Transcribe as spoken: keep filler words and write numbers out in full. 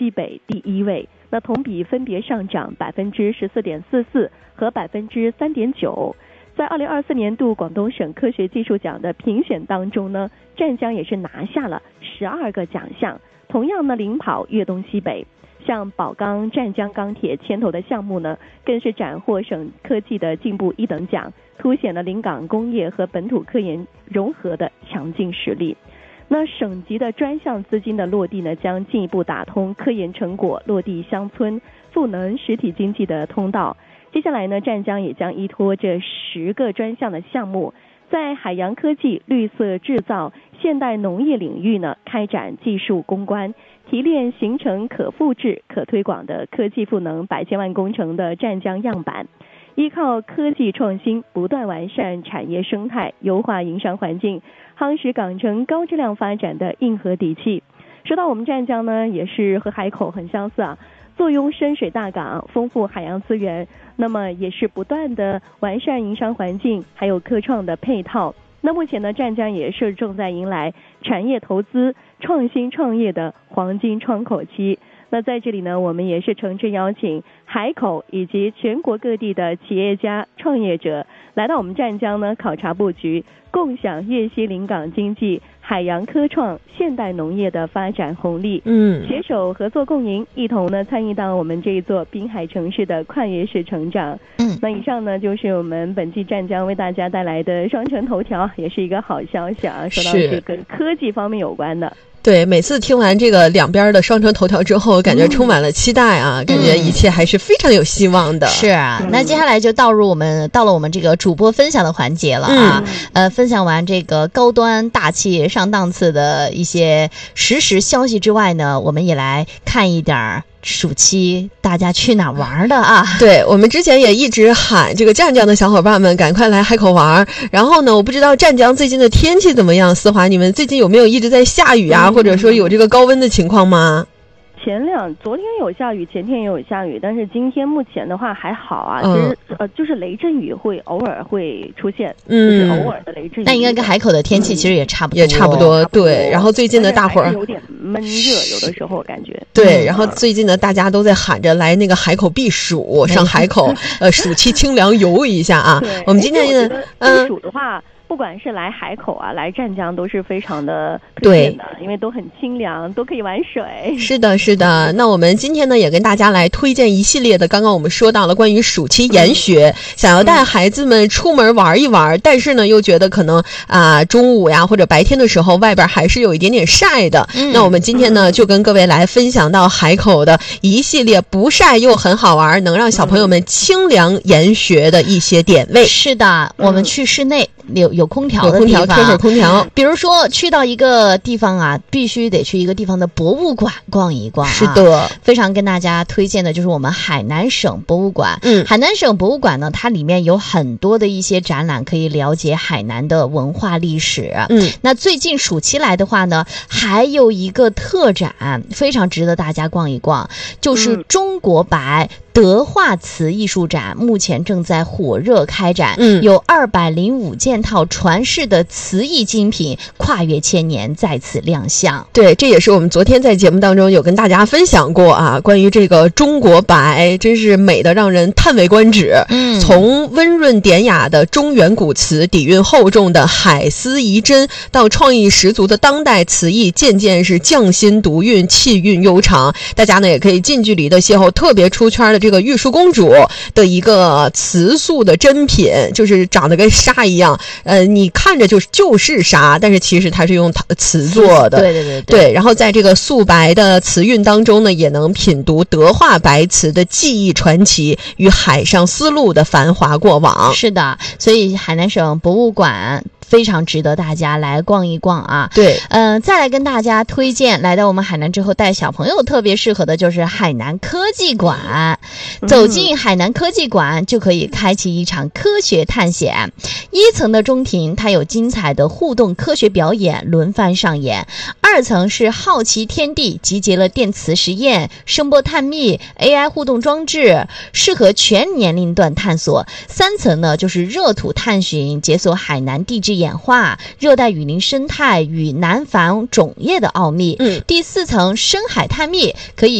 西北第一位，那同比分别上涨百分之十四点四四和百分之三点九。在二零二四年度广东省科学技术奖的评选当中呢，湛江也是拿下了十二个奖项，同样呢领跑粤东西北。像宝钢、湛江钢铁牵头的项目呢，更是斩获省科技的进步一等奖，凸显了临港工业和本土科研融合的强劲实力。那省级的专项资金的落地呢，将进一步打通科研成果落地乡村、赋能实体经济的通道。接下来呢，湛江也将依托这十个专项的项目，在海洋科技、绿色制造、现代农业领域呢，开展技术攻关，提炼形成可复制、可推广的科技赋能百千万工程的湛江样板，依靠科技创新，不断完善产业生态，优化营商环境，夯实港城高质量发展的硬核底气。说到我们湛江呢，也是和海口很相似啊，坐拥深水大港，丰富海洋资源，那么也是不断的完善营商环境，还有科创的配套。那目前呢，湛江也是正在迎来产业投资、创新创业的黄金窗口期。那在这里呢，我们也是诚挚邀请海口以及全国各地的企业家、创业者来到我们湛江呢考察布局，共享粤西临港经济、海洋科创、现代农业的发展红利。嗯，携手合作共赢，一同呢参与到我们这一座滨海城市的跨越式成长。嗯，那以上呢就是我们本期湛江为大家带来的双城头条，也是一个好消息啊，说到是跟科技方面有关的。 对，每次听完这个两边的双城头条之后，感觉充满了期待啊、嗯、感觉一切还是非常有希望的。 是啊、嗯、那接下来就到入我们到了我们这个主播分享的环节了啊、嗯、呃，分享完这个高端大气上档次的一些实时消息之外呢，我们也来看一点暑期大家去哪玩的啊。 对，我们之前也一直喊这个湛江的小伙伴们赶快来海口玩，然后呢我不知道湛江最近的天气怎么样，思华你们最近有没有一直在下雨啊、嗯、或者说有这个高温的情况吗？ 前两昨天有下雨，前天也有下雨，但是今天目前的话还好啊。嗯、其实呃，就是雷阵雨会偶尔会出现，嗯，就是偶尔的雷阵雨。 那应该跟海口的天气其实也差不多， 也差不多。对，然后最近的大伙儿有点闷热，有的时候感觉。 对，然后最近呢，大家都在喊着来那个海口避暑，上海口呃暑期清凉游一下啊。我们今天呢， 避暑的话。不管是来海口啊，来湛江都是非常的推荐的，因为都很清凉，都可以玩水。 是的，是的。那我们今天呢，也跟大家来推荐一系列的。刚刚我们说到了关于暑期研学，嗯、想要带孩子们出门玩一玩，嗯、但是呢，又觉得可能啊、呃、中午呀或者白天的时候，外边还是有一点点晒的。嗯、那我们今天呢，就跟各位来分享到海口的一系列不晒又很好玩，能让小朋友们清凉研学的一些点位。 是的，我们去室内有有。有空调的地方， 吹会空调。 比如说去到一个地方啊，必须得去一个地方的博物馆逛一逛、啊。 是的， 非常跟大家推荐的就是我们海南省博物馆。嗯，海南省博物馆呢，它里面有很多的一些展览，可以了解海南的文化历史。嗯，那最近暑期来的话呢，还有一个特展非常值得大家逛一逛，就是中国白德化瓷艺术展，目前正在火热开展。嗯，有二百零五件套传世的瓷艺精品，跨越千年在此亮相。 对，这也是我们昨天在节目当中有跟大家分享过啊，关于这个中国白，真是美得让人叹为观止。嗯，从温润典雅的中原古瓷，底蕴厚重的海丝遗珍，到创意十足的当代瓷艺，渐渐是匠心独运，气韵悠长。大家呢也可以近距离的邂逅特别出圈的这个玉树公主的一个瓷塑的珍品，就是长得跟纱一样，呃，你看着就是就是纱，但是其实它是用瓷做的。 对对对对, 对。然后在这个素白的瓷韵当中呢，也能品读德化白瓷的技艺传奇与海上丝路的繁华过往。 是的，所以海南省博物馆非常值得大家来逛一逛啊。 对， 嗯、呃，再来跟大家推荐，来到我们海南之后带小朋友特别适合的就是海南科技馆。走进海南科技馆，就可以开启一场科学探险。一层的中庭，它有精彩的互动科学表演轮番上演。二层是好奇天地，集结了电磁实验、声波探秘、A I 互动装置，适合全年龄段探索。三层呢，就是热土探寻，解锁海南地质演化、热带雨林生态与南防种业的奥秘。嗯，第四层深海探秘，可以